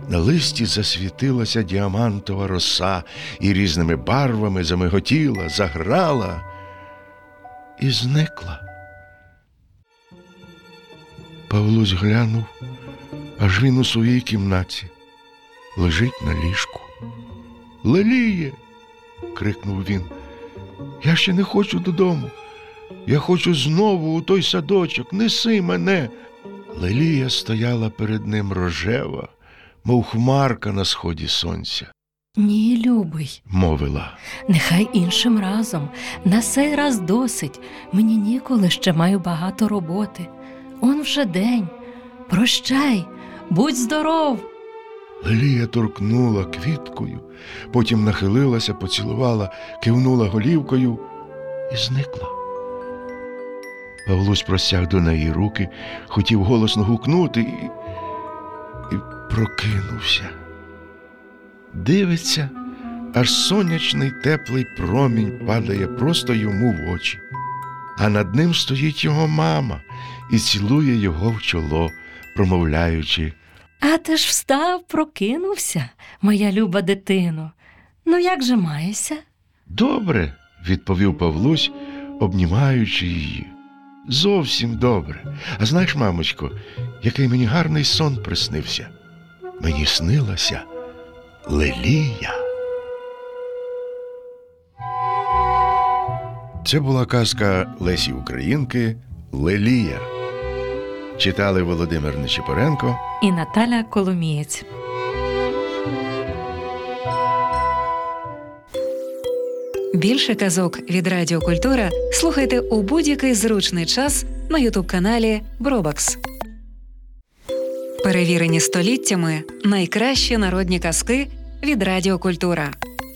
На листі засвітилася діамантова роса і різними барвами замиготіла, заграла і зникла. Павлусь глянув, аж він у своїй кімнаті лежить на ліжку. «Леліє!» – крикнув він. «Я ще не хочу додому. Я хочу знову у той садочок. Неси мене!» Лелія стояла перед ним рожева, мов хмарка на сході сонця. «Ні, любий», – мовила. «Нехай іншим разом. На цей раз досить. Мені ніколи, ще маю багато роботи. Он вже день. Прощай, будь здоров!» Лелія торкнула квіткою, потім нахилилася, поцілувала, кивнула голівкою і зникла. Павлусь простяг до неї руки, хотів голосно гукнути і прокинувся. Дивиться, аж сонячний теплий промінь падає просто йому в очі. А над ним стоїть його мама і цілує його в чоло, промовляючи: «А ти ж встав, прокинувся, моя люба дитино. Ну як же маєшся?» «Добре», – відповів Павлусь, обнімаючи її. «Зовсім добре. А знаєш, мамочко, який мені гарний сон приснився? Мені снилася Лелія». Це була казка Лесі Українки «Лелія». Читали Володимир Нечипоренко і Наталя Коломієць. Більше казок від Радіо Культура слухайте у будь-який зручний час на ютуб-каналі Бробакс. Перевірені століттями найкращі народні казки від Радіо Культура.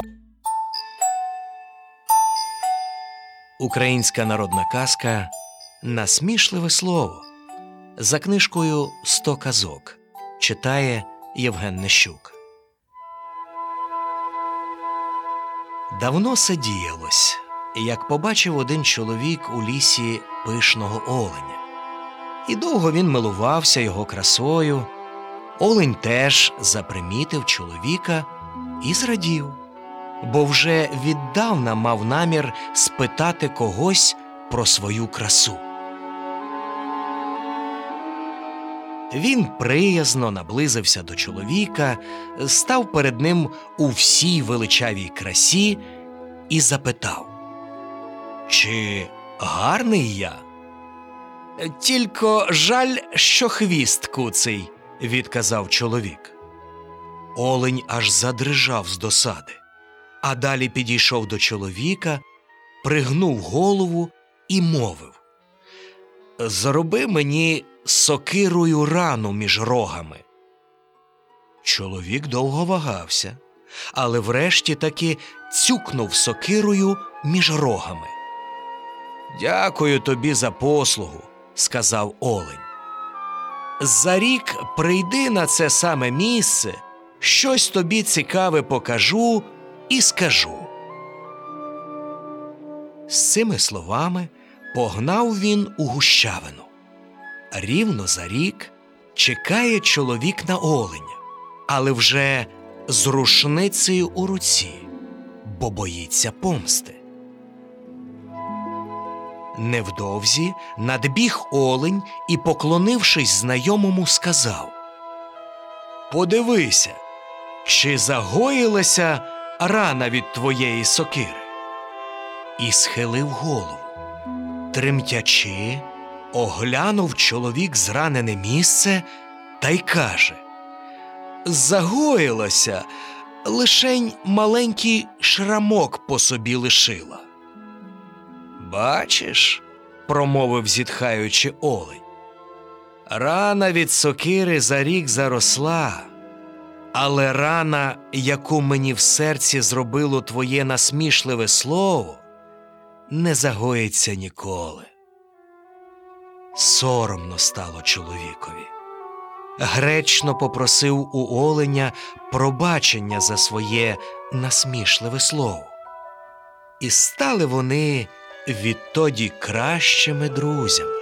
Українська народна казка «Насмішливе слово» за книжкою «100 казок» читає Євген Нещук. Давно се діялось, як побачив один чоловік у лісі пишного оленя. І довго він милувався його красою. Олень теж запримітив чоловіка і зрадів, бо вже віддавна мав намір спитати когось про свою красу. Він приязно наблизився до чоловіка, став перед ним у всій величавій красі і запитав: «Чи гарний я?» «Тільки жаль, що хвіст куций», – відказав чоловік. Олень аж задрижав з досади, а далі підійшов до чоловіка, пригнув голову і мовив: «Зроби мені сокирою рану між рогами». Чоловік довго вагався, але врешті таки цюкнув сокирою між рогами. «Дякую тобі за послугу», – сказав олень. «За рік прийди на це саме місце, щось тобі цікаве покажу і скажу». З цими словами погнав він у гущавину. Рівно за рік чекає чоловік на оленя, але вже з рушницею у руці, бо боїться помсти. Невдовзі надбіг олень і, поклонившись знайомому, сказав: «Подивися, чи загоїлася рана від твоєї сокири?» І схилив голову. Тремтячи, оглянув чоловік зранене місце та й каже: «Загоїлася, лишень маленький шрамок по собі лишила». «Бачиш», – промовив зітхаючи олень, «рана від сокири за рік заросла, але рана, яку мені в серці зробило твоє насмішливе слово, не загоїться ніколи». Соромно стало чоловікові. Гречно попросив у оленя пробачення за своє насмішливе слово. І стали вони відтоді кращими друзями.